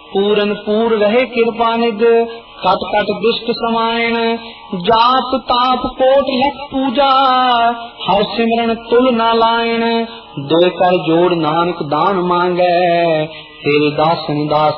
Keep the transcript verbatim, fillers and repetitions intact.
पूरन पूर रहे कृपा निध कट कट दुष्ट समायण जाप ताप कोट लख पूजा हर सिमरन तुल ना लायण दो कर जोड़ नानक दान मांगे तेरे दासन दास